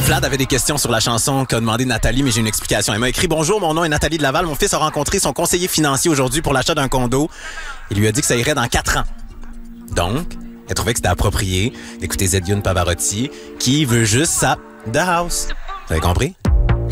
Vlad avait des questions sur la chanson qu'a demandé Nathalie, mais j'ai une explication. Elle m'a écrit « Bonjour, mon nom est Nathalie de Laval. Mon fils a rencontré son conseiller financier aujourd'hui pour l'achat d'un condo. Il lui a dit que ça irait dans 4 ans. Donc, elle trouvait que c'était approprié d'écouter Zedioun Pavarotti, qui veut juste ça, The House. Vous avez compris?